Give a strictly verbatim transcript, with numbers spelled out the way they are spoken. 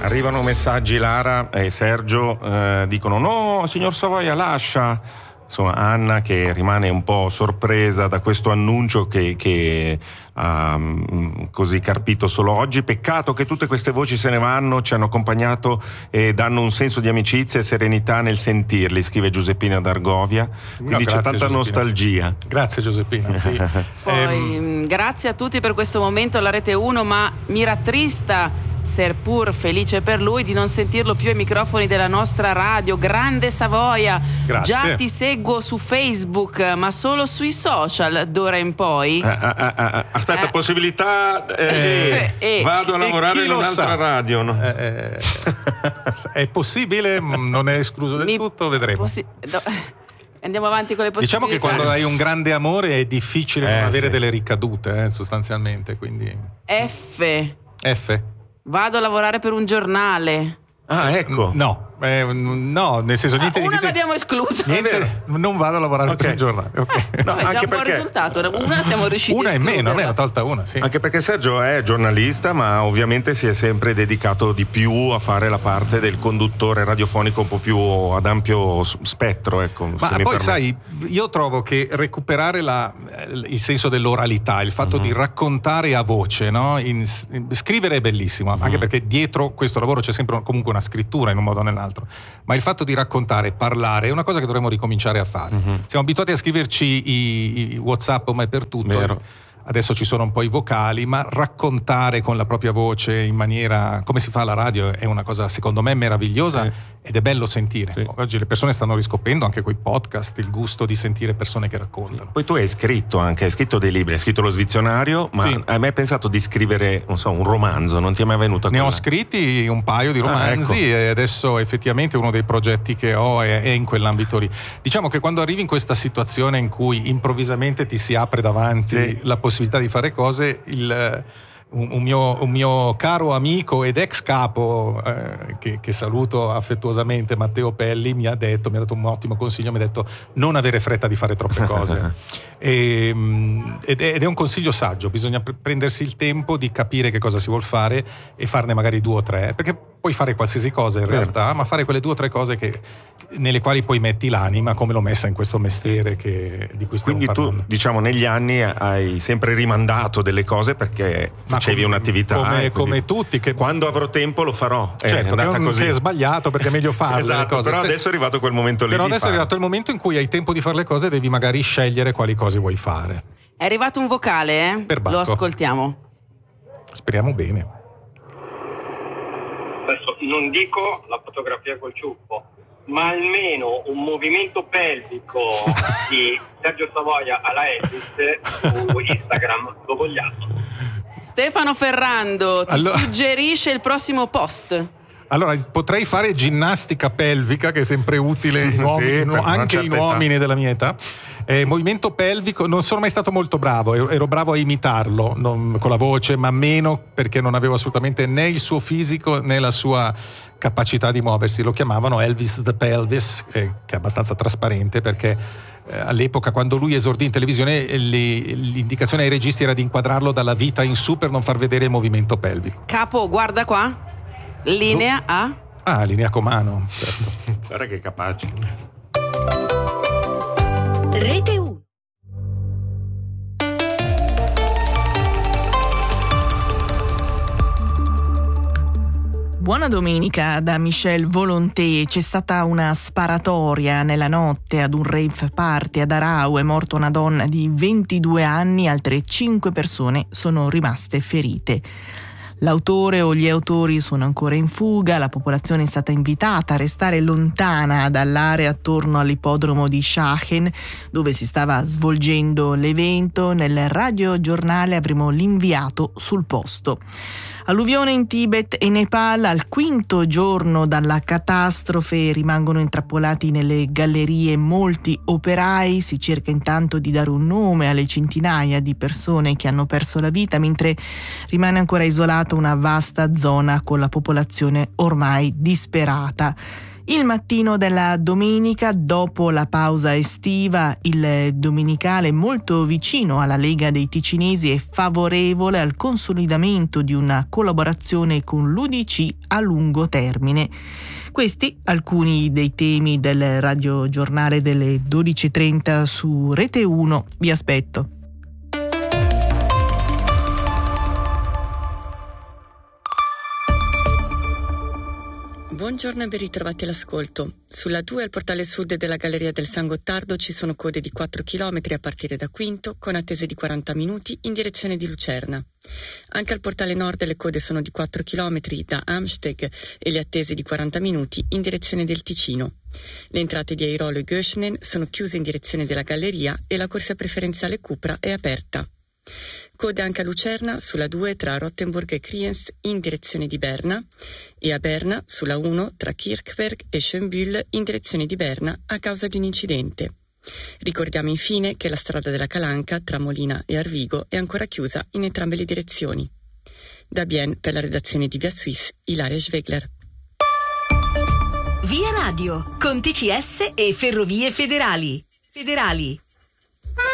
Arrivano messaggi, Lara e Sergio eh, dicono no, signor Savoia, lascia. Insomma, Anna che rimane un po' sorpresa da questo annuncio che, che ha um, così carpito solo oggi. Peccato che tutte queste voci se ne vanno, ci hanno accompagnato e danno un senso di amicizia e serenità nel sentirli, scrive Giuseppina d'Argovia. Quindi no, c'è tanta Giuseppina. Nostalgia. Grazie Giuseppina. Sì. Poi ehm... grazie a tutti per questo momento alla Rete uno, ma mi rattrista, seppur felice per lui, di non sentirlo più ai microfoni della nostra radio. Grande Savoia, grazie. Già ti seguo su Facebook, ma solo sui social d'ora in poi. Ah, ah, ah, aspetta, eh. possibilità eh, eh, vado a lavorare in un'altra sa? radio, no? eh, eh, è possibile, non è escluso del Mi tutto, vedremo. Possi- no. Andiamo avanti con le possibilità. Diciamo che quando hai un grande amore è difficile eh, non avere sì. delle ricadute, eh, sostanzialmente, quindi F F Vado a lavorare per un giornale. Ah, ecco. No, eh, no, nel senso niente ah, di una niente, l'abbiamo esclusa. Niente, non vado a lavorare okay. per un giornale. Okay. Eh, no, è già un buon risultato. Una siamo riusciti una a è meno, a me ne ho tolta una, sì. Anche perché Sergio è giornalista, ma ovviamente si è sempre dedicato di più a fare la parte del conduttore radiofonico un po' più ad ampio spettro, ecco. Ma poi sai, io trovo che recuperare la, il senso dell'oralità, il fatto mm-hmm. di raccontare a voce, no? In, in, scrivere è bellissimo, mm-hmm. anche perché dietro questo lavoro c'è sempre comunque una scrittura in un modo o nell'altro, ma il fatto di raccontare, parlare è una cosa che dovremmo ricominciare a fare. Mm-hmm. Siamo abituati a scriverci i, i WhatsApp ormai per tutto. Vero. Adesso ci sono un po' i vocali, ma raccontare con la propria voce in maniera come si fa alla radio è una cosa secondo me meravigliosa, sì. ed è bello sentire. Sì. Oggi le persone stanno riscoprendo anche coi podcast il gusto di sentire persone che raccontano. Poi tu hai scritto anche, hai scritto dei libri, hai scritto lo Svizionario, ma sì. hai mai pensato di scrivere, non so, un romanzo? Non ti è mai venuto a Ne quella? ho scritti un paio di romanzi, ah, ecco. e adesso effettivamente uno dei progetti che ho è, è in quell'ambito lì. Diciamo che quando arrivi in questa situazione in cui improvvisamente ti si apre davanti sì. la possibilità di fare cose, il, un, un, mio, un mio caro amico ed ex capo eh, che, che saluto affettuosamente, Matteo Pelli, mi ha detto, mi ha dato un ottimo consiglio, mi ha detto non avere fretta di fare troppe cose e, ed, è, ed è un consiglio saggio, bisogna prendersi il tempo di capire che cosa si vuol fare e farne magari due o tre, perché puoi fare qualsiasi cosa in realtà, ma fare quelle due o tre cose che, nelle quali poi metti l'anima, come l'ho messa in questo mestiere che, di cui stiamo Quindi parlando. Tu, diciamo, negli anni hai sempre rimandato delle cose perché facevi come, un'attività. Come, come tutti. Che quando avrò tempo lo farò. Certo, è che, un, così. che è sbagliato perché è meglio farle esatto, le cose. Però adesso è arrivato quel momento lì. Però di adesso fare. è arrivato il momento in cui hai tempo di fare le cose e devi magari scegliere quali cose vuoi fare. È arrivato un vocale, eh? Per Bacco. Lo ascoltiamo. Speriamo bene. Adesso non dico la fotografia col ciuffo, ma almeno un movimento pelvico di Sergio Savoia alla Elvis su Instagram lo vogliamo. Stefano Ferrando ti allora... suggerisce il prossimo post. Allora, potrei fare ginnastica pelvica, che è sempre utile in uomini, sì, anche in uomini età. della mia età. Eh, movimento pelvico, non sono mai stato molto bravo, ero, ero bravo a imitarlo non, con la voce, ma meno perché non avevo assolutamente né il suo fisico né la sua capacità di muoversi. Lo chiamavano Elvis the Pelvis, eh, che è abbastanza trasparente perché eh, all'epoca, quando lui esordì in televisione, le, l'indicazione ai registi era di inquadrarlo dalla vita in su per non far vedere il movimento pelvico. Capo, guarda qua. Linea A? Ah, linea Comano, certo. Guarda che capace. Rete uno. Buona domenica da Michel Volonté. C'è stata una sparatoria nella notte ad un rave party ad Arau. È morta una donna di ventidue anni, altre cinque persone sono rimaste ferite. L'autore o gli autori sono ancora in fuga, la popolazione è stata invitata a restare lontana dall'area attorno all'ippodromo di Saachen dove si stava svolgendo l'evento. Nel radiogiornale avremo l'inviato sul posto. Alluvione in Tibet e Nepal, al quinto giorno dalla catastrofe rimangono intrappolati nelle gallerie molti operai. Si cerca intanto di dare un nome alle centinaia di persone che hanno perso la vita, mentre rimane ancora isolata una vasta zona con la popolazione ormai disperata. Il mattino della domenica, dopo la pausa estiva, il Domenicale, molto vicino alla Lega dei Ticinesi e favorevole al consolidamento di una collaborazione con l'U D C a lungo termine. Questi alcuni dei temi del radiogiornale delle dodici e trenta su Rete uno. Vi aspetto. Buongiorno e ben ritrovati all'ascolto. Sulla due al portale sud della Galleria del San Gottardo ci sono code di quattro chilometri a partire da Quinto, con attese di quaranta minuti in direzione di Lucerna. Anche al portale nord le code sono di quattro chilometri da Amsteg e le attese di quaranta minuti in direzione del Ticino. Le entrate di Airolo e Göschnen sono chiuse in direzione della Galleria e la corsia preferenziale Cupra è aperta. Code anche a Lucerna sulla due tra Rottenburg e Kriens in direzione di Berna e a Berna sulla uno tra Kirchberg e Schönbühl in direzione di Berna a causa di un incidente. Ricordiamo infine che la strada della Calanca tra Molina e Arvigo è ancora chiusa in entrambe le direzioni. Da Bienne per la redazione di Via Suisse, Ilaria Schwegler. Via Radio con T C S e Ferrovie Federali. Federali.